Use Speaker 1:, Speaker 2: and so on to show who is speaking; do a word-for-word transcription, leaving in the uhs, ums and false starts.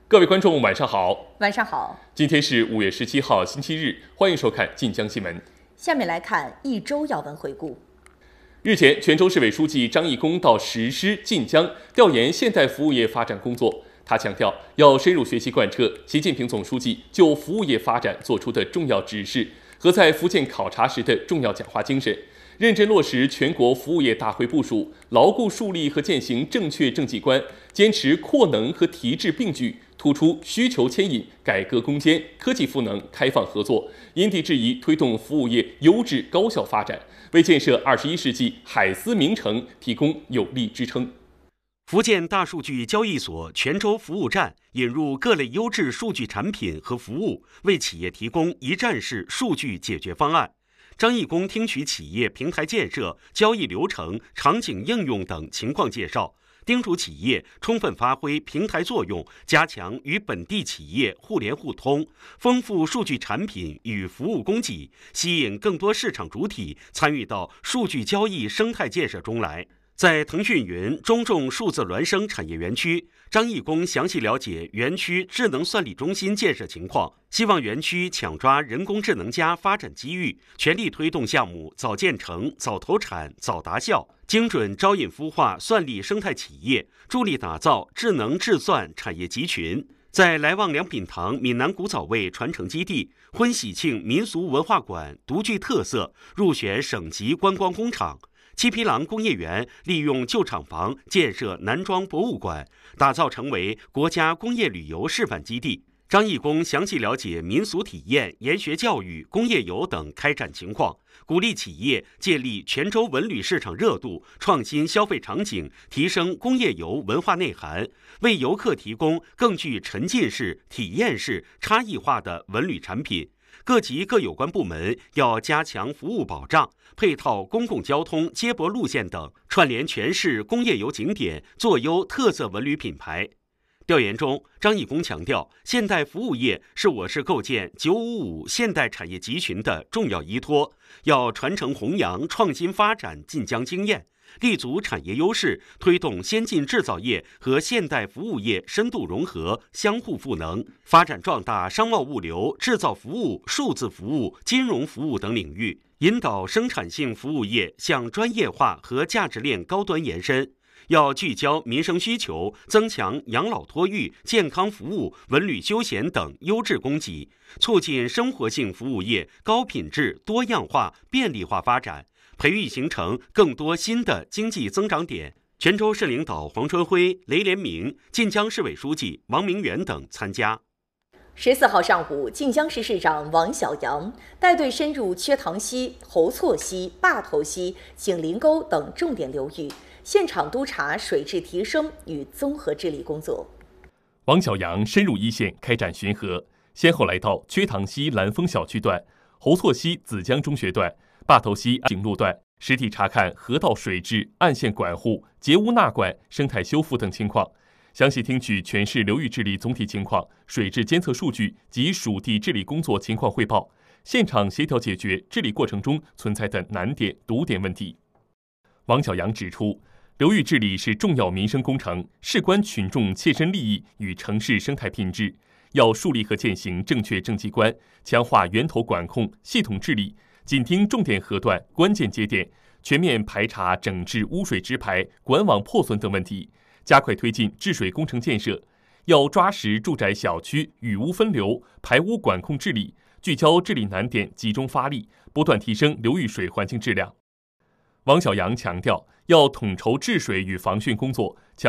Speaker 1: 各位观众，晚上好。
Speaker 2: 晚上好。
Speaker 1: 今天是五月十七号，星期日，欢迎收看晋江新闻。
Speaker 2: 下面来看一周要闻回顾。
Speaker 1: 日前，泉州市委书记张义工到石狮、晋江调研现代服务业发展工作。他强调，要深入学习贯彻习近平总书记就服务业发展作出的重要指示和在福建考察时的重要讲话精神，认真落实全国服务业大会部署，牢固树立和践行正确政绩观，坚持扩能和提质并举，突出需求牵引、改革攻坚、科技赋能、开放合作，因地制宜推动服务业优质高效发展，为建设二十一世纪海思名城提供有力支撑。
Speaker 3: 福建大数据交易所泉州服务站引入各类优质数据产品和服务，为企业提供一站式数据解决方案。张义工听取企业平台建设、交易流程、场景应用等情况介绍，叮嘱企业充分发挥平台作用，加强与本地企业互联互通，丰富数据产品与服务供给，吸引更多市场主体参与到数据交易生态建设中来。在腾讯云中重数字孪生产业园区，张义工详细了解园区智能算力中心建设情况，希望园区抢抓人工智能加发展机遇，全力推动项目早建成、早投产、早达效，精准招引孵化算力生态企业，助力打造智能智算产业集群。在来旺良品堂闽南古早味传承基地，婚喜庆民俗文化馆独具特色，入选省级观光工厂。七匹狼工业园利用旧厂房建设南庄博物馆，打造成为国家工业旅游示范基地。张义工详细了解民俗体验、研学教育、工业游等开展情况，鼓励企业借力泉州文旅市场热度，创新消费场景，提升工业游文化内涵，为游客提供更具沉浸式、体验式、差异化的文旅产品。各级各有关部门要加强服务保障，配套公共交通接驳路线等，串联全市工业游景点，做优特色文旅品牌。调研中，张义工强调，现代服务业是我市构建“九五五”现代产业集群的重要依托，要传承弘扬创新发展晋江经验，立足产业优势，推动先进制造业和现代服务业深度融合、相互赋能，发展壮大商贸物流、制造服务、数字服务、金融服务等领域，引导生产性服务业向专业化和价值链高端延伸。要聚焦民生需求，增强养老托育、健康服务、文旅休闲等优质供给，促进生活性服务业高品质、多样化、便利化发展，培育形成更多新的经济增长点。泉州市领导黄春辉、雷连明、晋江市委书记王明远等参加。
Speaker 2: 十四号上午，晋江市市长王小阳带队深入缺塘溪、侯错溪、坝头溪、景林沟等重点流域，现场督查水质提升与综合治理工作。
Speaker 1: 王小阳深入一线开展巡河，先后来到缺塘溪蓝丰小区段、侯错溪子江中学段、坝头溪景路段，实地查看河道水质、岸线管护、截污纳管、生态修复等情况，详细听取全市流域治理总体情况、水质监测数据及属地治理工作情况汇报，现场协调解决治理过程中存在的难点、堵点问题。王小阳指出，流域治理是重要民生工程，事关群众切身利益与城市生态品质，要树立和践行正确政绩观，强化源头管控、系统治理，紧盯重点河段、关键节点，全面排查整治污水直排、管网破损等问题，加快推进治水工程建设。要抓实住宅小区雨污分流、排污管控治理，聚焦治理难点，集中发力，不断提升流域水环境质量。王小阳强调，要统筹治水与防汛工作，强